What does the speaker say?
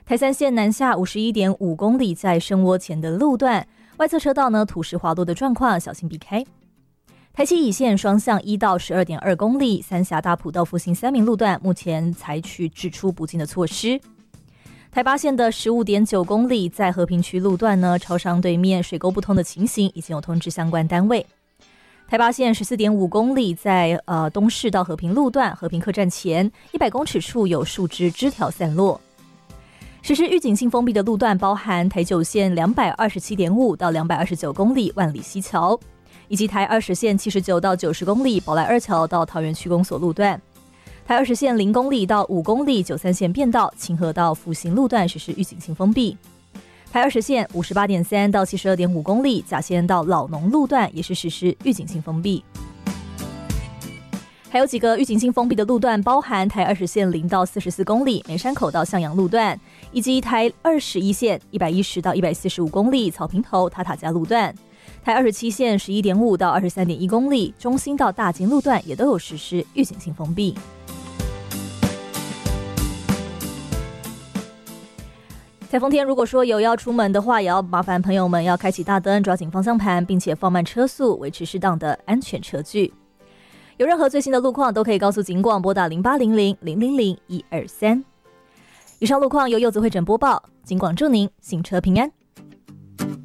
台三线南下 51.5 公里，在深窝前的路段，外侧车道呢土石滑落的状况，小心避开。台七乙线双向1到 12.2 公里，三峡大埔到复兴3名路段，目前采取只出不进的措施。台八线的 15.9 公里，在和平区路段呢，超商对面水沟不通的情形，已经有通知相关单位。台八线 14.5 公里，在东势到和平路段，和平客站前100公尺处有树枝枝条散落。实施预警性封闭的路段包含台九线 227.5 到229公里万里溪桥，以及台20线79到90公里宝来二桥到桃园区公所路段，台20线0公里到5公里93线变道清河到复兴路段实施预警性封闭，台20线 58.3 到 72.5 公里甲线到老农路段也是实施预警性封闭。还有几个预警性封闭的路段包含台20线0到44公里梅山口到向阳路段，以及台21线110到145公里草坪头塔塔加路段，台27线 11.5 到 23.1 公里中兴到大金路段也都有实施预警性封闭。台风天如果说有要出门的话，也要麻烦朋友们要开启大灯，抓紧方向盘，并且放慢车速，维持适当的安全车距。有任何最新的路况都可以告诉警广，拨打0800-000-123。以上路况由柚子会诊播报，警广祝您行车平安。